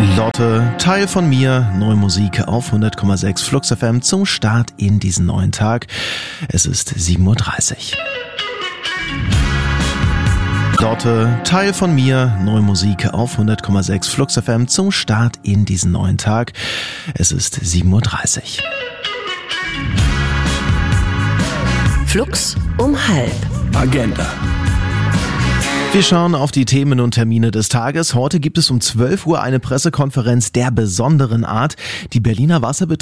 Lotte, Teil von mir, neue Musik auf 100,6 Flux FM zum Start in diesen neuen Tag. Es ist 7:30 Uhr. Lotte, Teil von mir, neue Musik auf 100,6 Flux FM zum Start in diesen neuen Tag. Es ist 7:30 Uhr. Flux um 12:30. Agenda. Wir schauen auf die Themen und Termine des Tages. Heute gibt es um 12 Uhr eine Pressekonferenz der besonderen Art. Die Berliner Wasserbetriebe